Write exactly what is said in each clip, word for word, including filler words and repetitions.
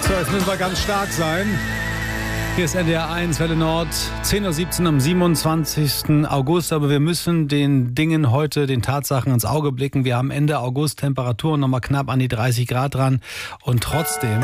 So, jetzt müssen wir ganz stark sein. Hier ist N D R eins, Welle Nord, zehn Uhr siebzehn am siebenundzwanzigsten August. Aber wir müssen den Dingen heute, den Tatsachen ins Auge blicken. Wir haben Ende August Temperaturen nochmal knapp an die dreißig Grad dran. Und trotzdem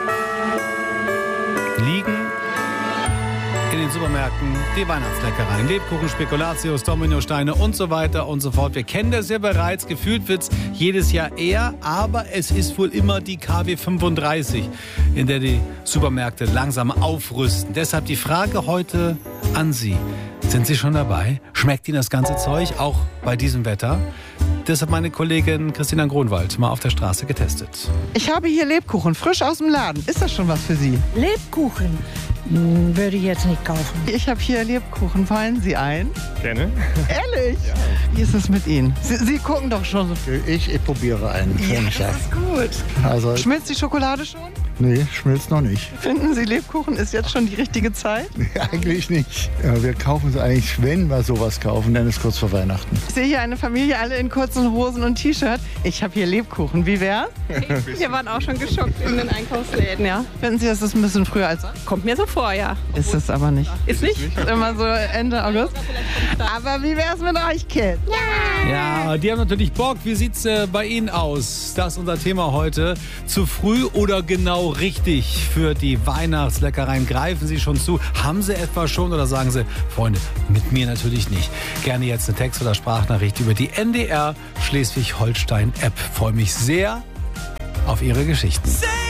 liegen in den Supermärkten die Weihnachtsleckereien. Lebkuchen, Spekulatius, Dominosteine und so weiter und so fort. Wir kennen das ja bereits. Gefühlt wird es jedes Jahr eher, aber es ist wohl immer die K W fünfunddreißig, in der die Supermärkte langsam aufrüsten. Deshalb die Frage heute an Sie. Sind Sie schon dabei? Schmeckt Ihnen das ganze Zeug, auch bei diesem Wetter? Das hat meine Kollegin Christina Gronwald mal auf der Straße getestet. Ich habe hier Lebkuchen, frisch aus dem Laden. Ist das schon was für Sie? Lebkuchen? Hm, würde ich jetzt nicht kaufen. Ich habe hier Lebkuchen. Fallen Sie ein? Gerne. Ehrlich? Ja. Wie ist es mit Ihnen? Sie, Sie gucken doch schon so. Ich, ich probiere einen. Ja, das ist gut. Also, Schmilzt die Schokolade schon? nee, schmilzt noch nicht. Finden Sie, Lebkuchen ist jetzt schon die richtige Zeit? Eigentlich nicht. Ja, wir kaufen es eigentlich, wenn wir sowas kaufen, dann ist kurz vor Weihnachten. Ich sehe hier eine Familie, alle in kurzen Hosen und T-Shirt. Ich habe hier Lebkuchen. Wie wär's? Wir waren auch schon geschockt in den Einkaufsläden, ja. Finden Sie, das ist ein bisschen früher als sonst? Kommt mir so vor, ja. Ist es aber nicht. Ist nicht? Ist immer so Ende August. Aber wie wär's mit euch, Kids? Ja, die haben natürlich Bock. Wie sieht's äh, bei Ihnen aus? Das ist unser Thema heute. Zu früh oder genau richtig für die Weihnachtsleckereien? Greifen Sie schon zu? Haben Sie etwa schon oder sagen Sie, Freunde, mit mir natürlich nicht. Gerne jetzt eine Text- oder Sprachnachricht über die N D R Schleswig-Holstein-App. Freue mich sehr auf Ihre Geschichten.